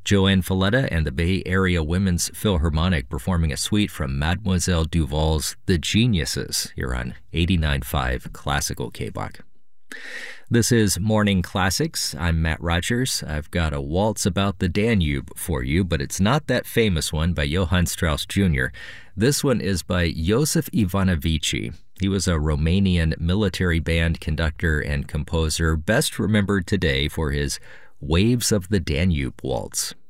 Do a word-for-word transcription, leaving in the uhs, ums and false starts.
Joanne Falletta and the Bay Area Women's Philharmonic performing a suite from Mademoiselle Duval's The Geniuses here on eighty-nine point five Classical K-Bach. This is Morning Classics. I'm Matt Rogers. I've got a waltz about the Danube for you, but it's not that famous one by Johann Strauss Junior This one is by Josef Ivanovici. He was a Romanian military band conductor and composer, best remembered today for his Waves of the Danube Waltz.